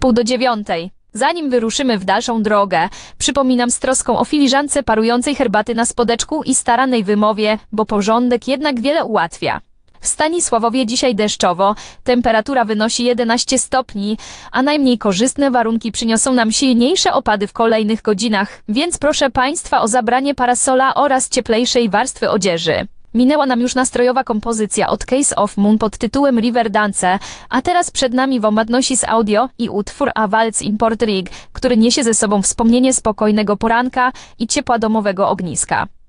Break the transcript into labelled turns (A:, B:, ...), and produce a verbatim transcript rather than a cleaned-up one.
A: wpół do dziewiątej. Zanim wyruszymy w dalszą drogę, przypominam z troską o filiżance parującej herbaty na spodeczku i starannej wymowie, bo porządek jednak wiele ułatwia. W Stanisławowie dzisiaj deszczowo, temperatura wynosi jedenaście stopni, a najmniej korzystne warunki przyniosą nam silniejsze opady w kolejnych godzinach, więc proszę Państwa o zabranie parasola oraz cieplejszej warstwy odzieży. Minęła nam już nastrojowa kompozycja od Case of Moon pod tytułem Riverdance, a teraz przed nami Womadnosis Audio i utwór A Waltz in Porto Rig, który niesie ze sobą wspomnienie spokojnego poranka i ciepła domowego ogniska.